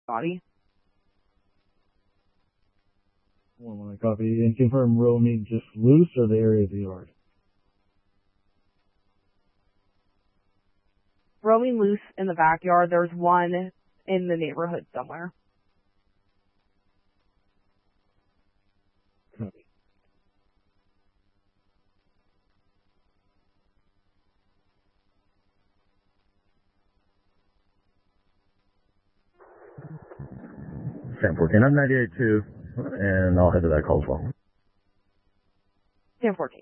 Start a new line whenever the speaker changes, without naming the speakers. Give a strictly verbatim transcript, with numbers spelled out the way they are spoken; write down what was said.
body.
One one copy. And confirm roaming just loose or the area of the yard?
Roaming loose in the backyard. There's one in the neighborhood somewhere.
Copy.
ten fourteen, I'm ninety-eight two, and I'll head to that call as well.
ten fourteen.